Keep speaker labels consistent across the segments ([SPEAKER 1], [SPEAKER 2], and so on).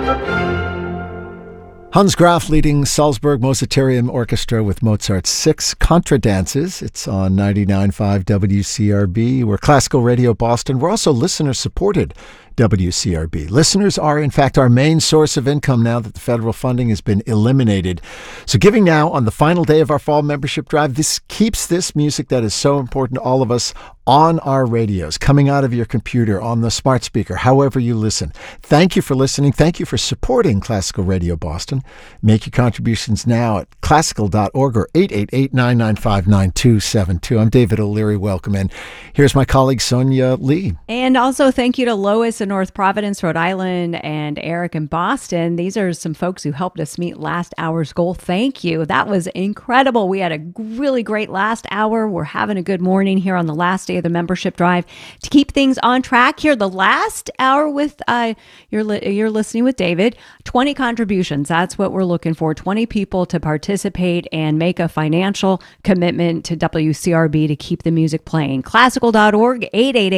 [SPEAKER 1] Hans Graf leading Salzburg Mozarteum Orchestra with Mozart's 6 Contra Dances. It's on 99.5 WCRB. We're Classical Radio Boston. We're also listener-supported WCRB. Listeners are, in fact, our main source of income now that the federal funding has been eliminated. So giving now on the final day of our fall membership drive, this keeps this music that is so important to all of us on our radios, coming out of your computer, on the smart speaker, however you listen. Thank you for listening. Thank you for supporting Classical Radio Boston. Make your contributions now at classical.org or 888-995-9272. I'm David O'Leary. Welcome in. Here's my colleague, Sonia Lee.
[SPEAKER 2] And also thank you to Lois in North Providence, Rhode Island, and Eric in Boston. These are some folks who helped us meet last hour's goal. Thank you. That was incredible. We had a really great last hour. We're having a good morning here on the last day of the membership drive. To keep things on track here, the last hour with you're listening with David, 20 contributions. That's what we're looking for. 20 people to participate and make a financial commitment to WCRB to keep the music playing. Classical.org,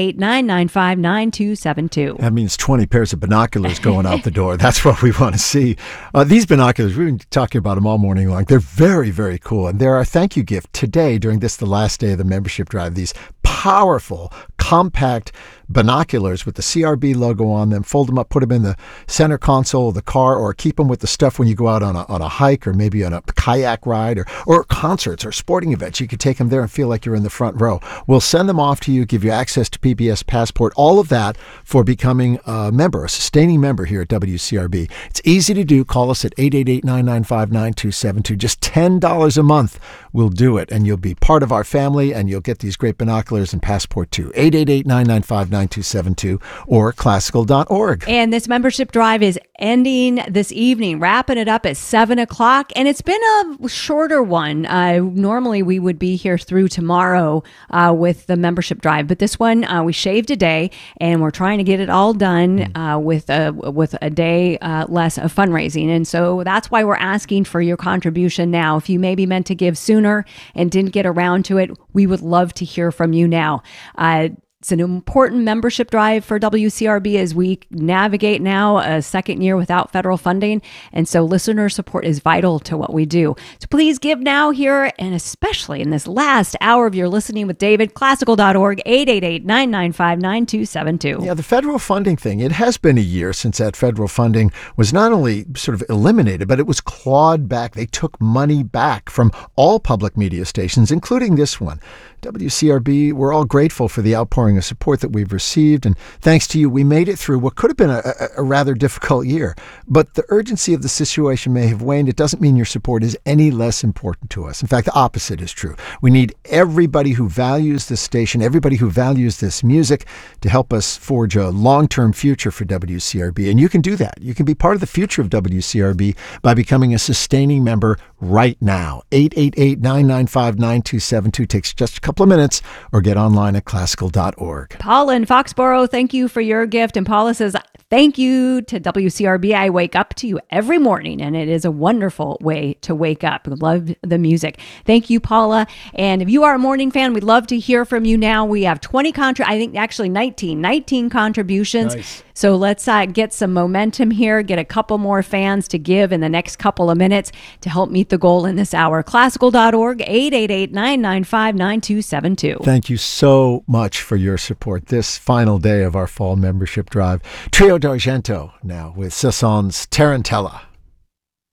[SPEAKER 2] 888-995-9272.
[SPEAKER 1] That means 20 pairs of binoculars going out the door. That's what we want to see. These binoculars, we've been talking about them all morning long. They're very, very cool. And they're our thank you gift today during the last day of the membership drive. These powerful, compact binoculars with the CRB logo on them. Fold them up, put them in the center console of the car, or keep them with the stuff when you go out on a hike or maybe on a kayak ride or concerts or sporting events. You could take them there and feel like you're in the front row. We'll send them off to you, give you access to PBS Passport, all of that for becoming a member, a sustaining member here at WCRB. It's easy to do. Call us at 888-995-9272. Just $10 a month will do it, and you'll be part of our family, and you'll get these great binoculars and Passport too. 888-995-9272 or classical.org.
[SPEAKER 2] And this membership drive is ending this evening, wrapping it up at 7 o'clock. And it's been a shorter one. Normally we would be here through tomorrow with the membership drive. But this one, we shaved a day, and we're trying to get it all done with a day less of fundraising. And so that's why we're asking for your contribution now. If you maybe meant to give sooner and didn't get around to it, we would love to hear from you now. It's an important membership drive for WCRB as we navigate now a second year without federal funding. And so listener support is vital to what we do. So please give now here, and especially in this last hour of your listening with David, classical.org, 888-995-9272.
[SPEAKER 1] Yeah, the federal funding thing, it has been a year since that federal funding was not only sort of eliminated, but it was clawed back. They took money back from all public media stations, including this one. WCRB, we're all grateful for the outpouring of support that we've received, and thanks to you, we made it through what could have been a rather difficult year. But the urgency of the situation may have waned. It doesn't mean your support is any less important to us. In fact, the opposite is true. We need everybody who values this station, everybody who values this music, to help us forge a long-term future for WCRB. And you can do that. You can be part of the future of WCRB by becoming a sustaining member right now. 888-995-9272 takes just a couple of minutes, or get online at classical.org.
[SPEAKER 2] Paula in Foxborough, thank you for your gift. And Paula says, thank you to WCRB. I wake up to you every morning, and it is a wonderful way to wake up. Love the music. Thank you, Paula. And if you are a morning fan, we'd love to hear from you now. We have 19 contributions. Nice. So let's get some momentum here, get a couple more fans to give in the next couple of minutes to help meet the goal in this hour. Classical.org, 888-995-9272.
[SPEAKER 1] Thank you so much for your support this final day of our fall membership drive. Trio d'Argento now with Sasson's Tarantella.